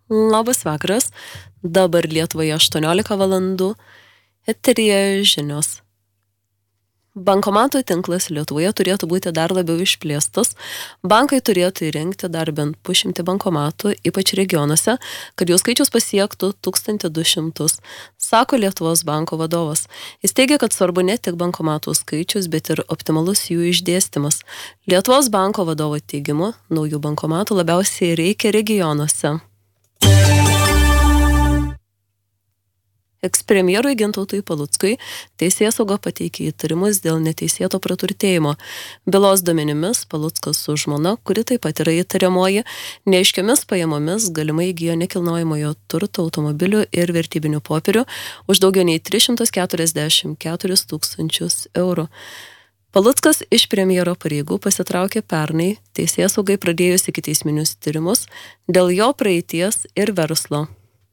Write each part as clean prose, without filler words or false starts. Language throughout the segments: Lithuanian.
Labas vakaras, dabar Lietuvoje 18 valandų, eteryje žinios. Bankomatų tinklas Lietuvoje turėtų būti dar labiau išplėstas, bankai turėtų įrengti dar bent 100 bankomatų, ypač regionuose, kad jų skaičius pasiektų 1200, sako Lietuvos banko vadovas. Jis teigia, kad svarbu ne tik bankomatų skaičius, bet ir optimalus jų išdėstymas. Lietuvos banko vadovo teigimu, naujų bankomatų labiausiai reikia regionuose. Ekspremjerui Gintautui Paluckui teisėsauga pateikė įtarimus dėl neteisėto praturtėjimo. Bylos duomenimis Paluckas su žmona, kuri taip pat yra įtariamoji, neaiškiomis pajamomis galimai įgijo nekilnojamojo turto, automobilių ir vertybinių popierių už daugiau nei 344 tūkstančius eurų. Paluckas iš premjero pareigų pasitraukė pernai, teisėsaugai pradėjus ikiteisminius tyrimus dėl jo praeities ir verslo.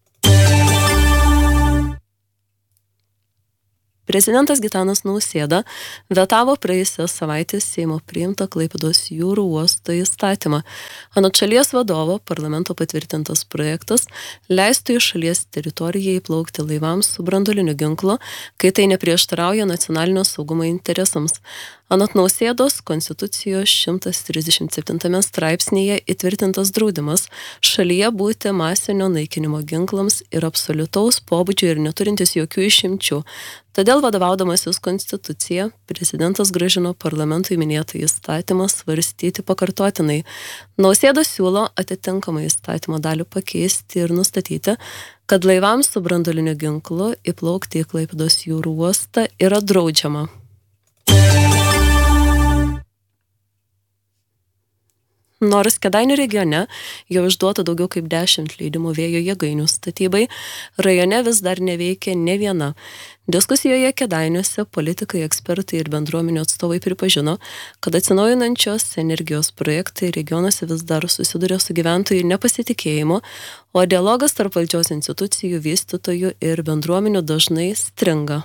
Prezidentas Gitanas Nausėda vetavo praėjusios savaitės Seimo priimtą Klaipėdos jūrų uosto įstatymą. Anot šalies vadovo, parlamento patvirtintas projektas leistų į šalies teritoriją įplaukti laivams su branduoliniu ginklu, kai tai neprieštarauja nacionalinio saugumo interesams. Anot Nausėdos, Konstitucijos 137 straipsnėje įtvirtintas draudimas šalyje būti masinio naikinimo ginklams ir absoliutaus pobūdžio ir neturintis jokių išimčių. Todėl vadovaudamasis Konstitucija, prezidentas grąžino parlamentui minėtą įstatymą svarstyti pakartotinai. Nausėda siūlo atitinkamą įstatymo dalį pakeisti ir nustatyti, kad laivams su branduoliniu ginklu įplaukti į Klaipėdos jūrų uostą yra draudžiama. Nors Kėdainių regione jau išduota daugiau kaip 10 leidimų vėjo jėgainių statybai, rajone vis dar neveikia ne viena. Diskusijoje Kėdainiuose politikai, ekspertai ir bendruomenių atstovai pripažino, kad atsinaujinančios energijos projektai regionuose vis dar susiduria su gyventojų nepasitikėjimu, o dialogas tarp valdžios institucijų, vystytojų ir bendruomenių dažnai stringa.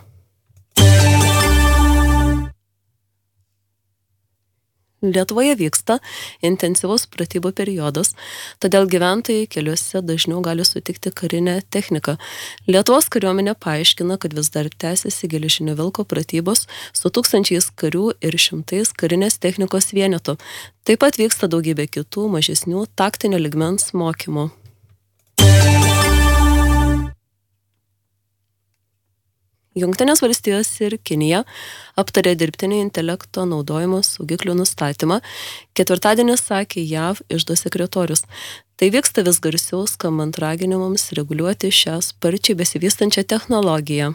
Lietuvoje vyksta intensyvus pratybų periodas, todėl gyventojai keliuose dažniau gali sutikti karinę techniką. Lietuvos kariuomenė paaiškina, kad vis dar tęsiasi Geležinio vilko pratybos su 1000 karių ir 100 karinės technikos vienetų. Taip pat vyksta daugybė kitų mažesnių taktinio lygmens mokymų. Jungtinės valstijos ir Kinija aptarė dirbtinio intelekto naudojimo saugiklių nustatymą, ketvirtadienį sakė JAV iždo sekretorius. Tai vyksta vis garsiau skambant raginimams reguliuoti šią sparčiai besivystančią technologiją.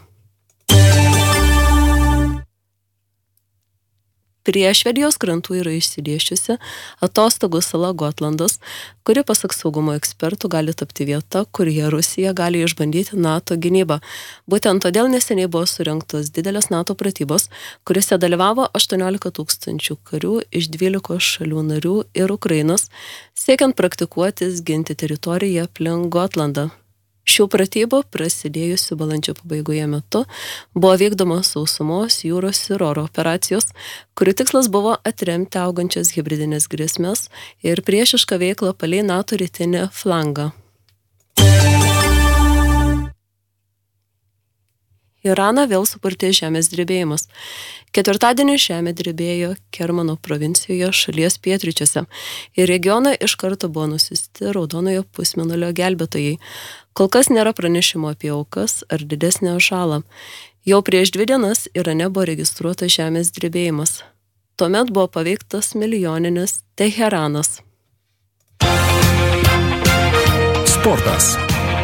Prie Švedijos krantų yra išsidėsčiusi atostogų sala Gotlandas, kuri pasak saugumo ekspertų gali tapti vieta, kurioje Rusija gali išbandyti NATO gynybą. Būtent todėl neseniai buvo surengtos didelės NATO pratybos, kuriuose dalyvavo 18 000 karių iš 12 šalių narių ir Ukrainos, siekiant praktikuotis ginti teritoriją aplink Gotlandą. Šių pratybų, prasidėjusių balandžio pabaigoje metu, buvo vykdomos sausumos, jūros ir oro operacijos, kurių tikslas buvo atremti augančias hibridinės grėsmes ir priešišką veiklą palei NATO rytinį flangą. Iraną vėl supurtė žemės drebėjimas. Ketvirtadienį žemė drebėjo Kermano provincijoje šalies pietryčiuose ir regioną iš karto buvo nusiųsti Raudonojo pusmėnulio gelbėtojai. Kol kas nėra pranešimo apie aukas ar didesnę žalą. Jau prieš 2 dienas Irane buvo registruotas žemės drebėjimas. Tuomet buvo paveiktas milijoninis Teheranas. Sportas.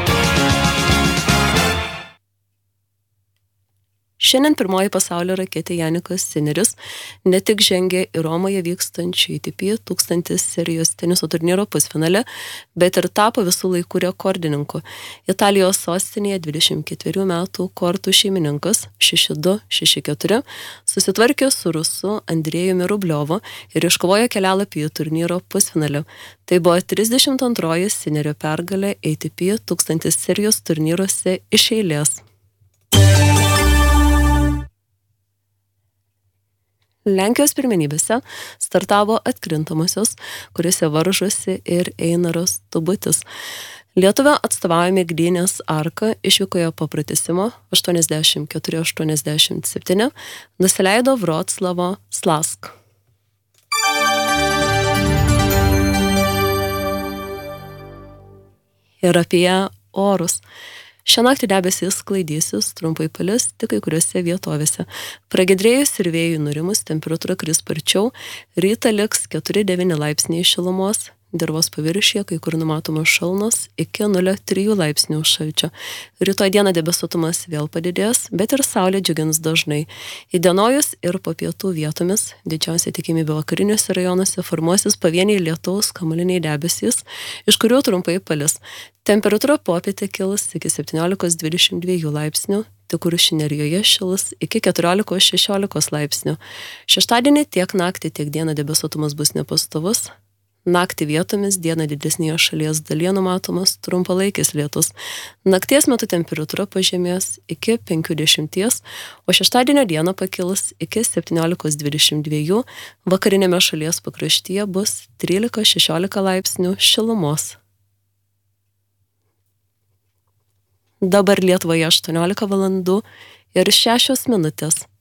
Šiandien pirmoji pasaulio raketė Janikas Sineris ne tik žengė į Romoje vykstančių ATP 1000 serijos teniso turnyro pusfinalį, bet ir tapo visų laikų rekordininku. Italijos sostinėje 24 metų kortų šeimininkas 6-2, 6-4 susitvarkė su rusu Andrėjumi Rubliovu ir iškovojo kelialapį į turnyro pusfinalį. Tai buvo 32 Sinerio pergalė ATP 1000 serijos turnyruose iš eilės. Lenkijos pirmenybėse startavo atkrintamosios, kuriuose varžosi ir Einaras Tubutis. Lietuvio atstovaujami Gdynės Arka išvykoje po pratęsimo 84-87 nusileido Vroclavo Slask. Ir apie orus. Šią naktį debesys sklaidysis, trumpai palis tik kai kuriuose vietovėse. Pragiedrėjus ir vėjui nurimus temperatūra kris sparčiau, rytą liks 4-9 laipsniai šilumos, dirvos paviršiuje kai kur numatomos šalnos iki 0,3 laipsnių šalčio. Rytoj dieną debesuotumas vėl padidės, bet ir saulė džiugins dažnai. Įdienojus ir po pietų vietomis, didžiausia tikimybė vakariniuose rajonuose, formuosis pavieniai lietaus kamuoliniai debesys, iš kurių trumpai palis. Temperatūra popietė kils iki 17-22 laipsnių, tik Kuršių nerijoje šils iki 14-16 laipsnių. Šeštadienį tiek naktį, tiek dieną debesuotumas bus nepastovus. Naktį vietomis, dieną didesnėje šalies dalyje numatomas trumpalaikis lietus. Nakties metu temperatūra pažemės iki 50, o šeštadienio dieną pakils iki 17-22, vakarinėme šalies pakraštyje bus 13-16 laipsnių šilumos. Dabar Lietuvoje 18 valandų ir 6 minutės.